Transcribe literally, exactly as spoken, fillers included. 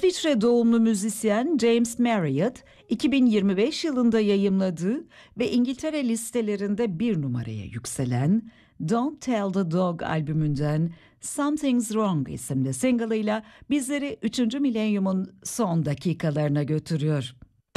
İsviçre doğumlu müzisyen James Marriott, iki bin yirmi beş yılında yayımladığı ve İngiltere listelerinde bir numaraya yükselen Don't Tell the Dog albümünden Something's Wrong isimli single'ıyla bizleri üçüncü milenyumun son dakikalarına götürüyor.